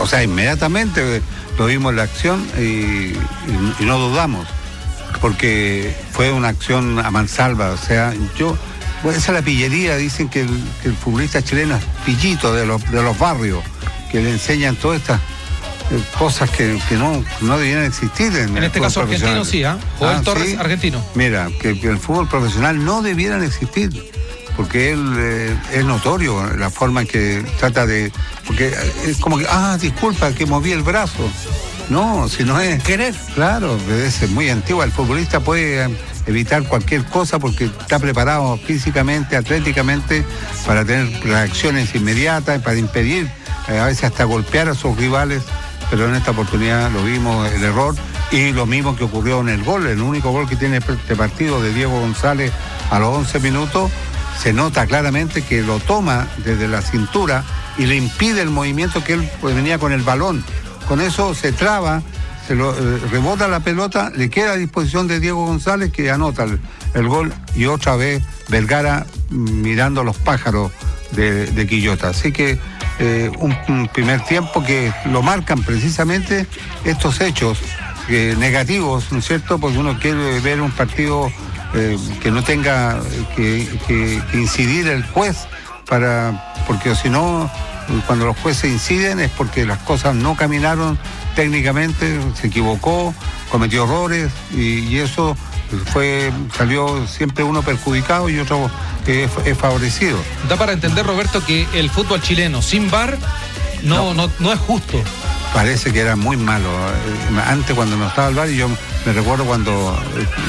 O sea, inmediatamente lo vimos en la acción y no dudamos, porque fue una acción a mansalva. O sea, esa es la pillería. Dicen que el futbolista chileno es pillito de los barrios, que le enseñan todas estas cosas que no debieran existir en este caso argentino, sí, Joel Torres, ¿sí? Argentino. Mira, que el fútbol profesional no debieran existir, porque él es notorio la forma en que trata de... Porque es como que, disculpa, que moví el brazo. No, si no es... ¿Querer? Claro, es muy antigua. El futbolista puede evitar cualquier cosa porque está preparado físicamente, atléticamente, para tener reacciones inmediatas, para impedir, a veces hasta golpear a sus rivales. Pero en esta oportunidad lo vimos, el error, y lo mismo que ocurrió en el gol, el único gol que tiene este partido de Diego González a los 11 minutos, se nota claramente que lo toma desde la cintura y le impide el movimiento que él venía con el balón. Con eso se traba, rebota la pelota, le queda a disposición de Diego González, que anota el gol, y otra vez Vergara mirando los pájaros de Quillota. Así que un primer tiempo que lo marcan precisamente estos hechos negativos, ¿no es cierto? Porque uno quiere ver un partido que no tenga que incidir el juez, porque si no, cuando los jueces inciden es porque las cosas no caminaron técnicamente, se equivocó, cometió errores, y eso salió siempre uno perjudicado y otro es favorecido. Da para entender, Roberto, que el fútbol chileno sin VAR no es justo. Parece que era muy malo. Antes, cuando no estaba el VAR, y yo me recuerdo cuando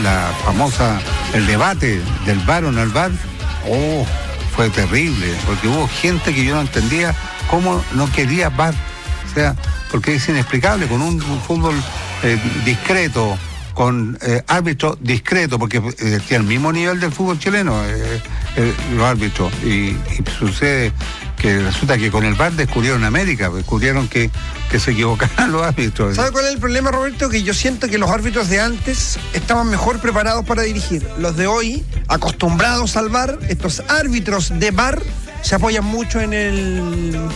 el debate del VAR o no el VAR, fue terrible, porque hubo gente que yo no entendía cómo no quería VAR. O sea, porque es inexplicable, con un fútbol discreto, con árbitros discretos, porque tiene el mismo nivel del fútbol chileno, los árbitros, y sucede que resulta que con el VAR descubrieron América, descubrieron que se equivocaban los árbitros. ¿Sabe cuál es el problema, Roberto? Que yo siento que los árbitros de antes estaban mejor preparados para dirigir. Los de hoy, acostumbrados al VAR, estos árbitros de VAR se apoyan mucho en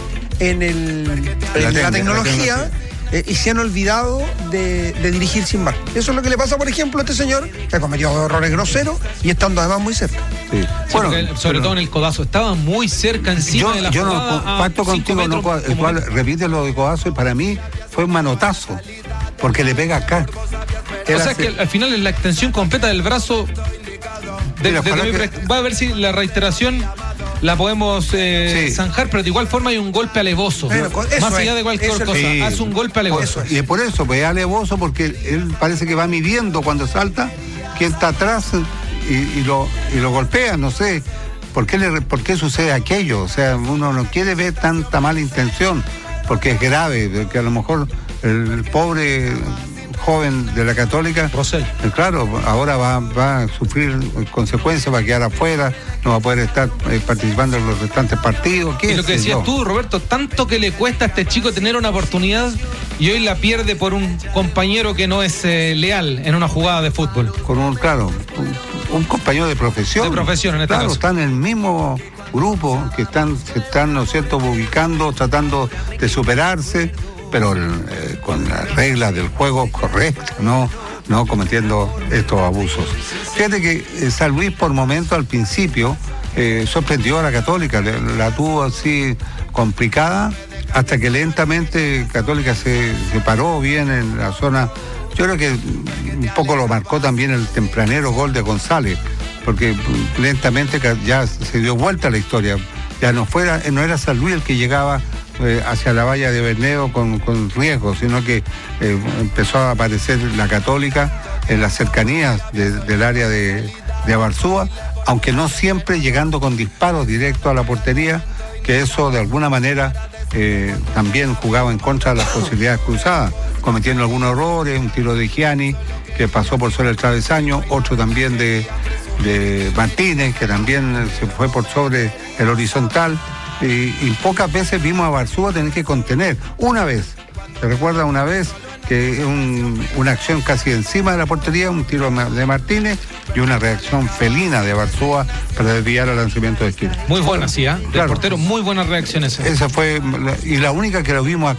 la tecnología. Y se han olvidado de dirigir sin VAR. Eso es lo que le pasa, por ejemplo, a este señor, que cometió errores groseros y estando además muy cerca. Sí. Bueno, sobre todo en el codazo, estaba muy cerca encima de la jugada. Yo no comparto contigo, repite lo de codazo, y para mí fue un manotazo, porque le pega acá. O sea que al final es la extensión completa del brazo. Va a ver si la reiteración la podemos zanjar, pero de igual forma hay un golpe alevoso. Más allá de cualquier cosa, hace un golpe alevoso. Y por eso, pues es alevoso, porque él parece que va midiendo cuando salta, quién está atrás y lo golpea, no sé. ¿Por qué sucede aquello? O sea, uno no quiere ver tanta mala intención, porque es grave, porque a lo mejor el pobre joven de la Católica, Rosell, claro, ahora va a sufrir consecuencias, va a quedar afuera, no va a poder estar participando en los restantes partidos. Y lo que decías tú, Roberto, tanto que le cuesta a este chico tener una oportunidad y hoy la pierde por un compañero que no es leal en una jugada de fútbol. Con un compañero de profesión. De profesión, en este caso. Están en el mismo grupo, que se están, ¿no es cierto?, ubicando, tratando de superarse, pero con las reglas del juego correctas, no cometiendo estos abusos. Fíjate que San Luis por momentos al principio sorprendió a la Católica, la tuvo así complicada, hasta que lentamente Católica se paró bien en la zona. Yo creo que un poco lo marcó también el tempranero gol de González, porque lentamente ya se dio vuelta la historia. Ya no era San Luis el que llegaba hacia la valla de Bernedo con riesgo, sino que empezó a aparecer la Católica en las cercanías del área de Abarzúa, aunque no siempre llegando con disparos directos a la portería, que eso de alguna manera también jugaba en contra de las posibilidades cruzadas, cometiendo algunos errores, un tiro de Gianni que pasó por sobre el travesaño, otro también de Martínez, que también se fue por sobre el horizontal. Y pocas veces vimos a Abarzúa tener que contener. Una vez, ¿se recuerda una vez? Que una acción casi encima de la portería, un tiro de Martínez y una reacción felina de Abarzúa para desviar el lanzamiento de esquina. Muy buena, sí, del portero, muy buenas reacciones. Esa fue, y la única que lo vimos